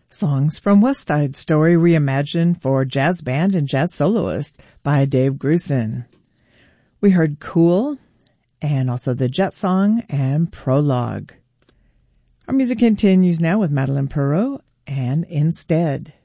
Songs from West Side Story reimagined for jazz band and jazz soloist by Dave Grusin. We heard Cool and also the Jet Song and Prologue. Our music continues now with Madeleine Perrault and Instead.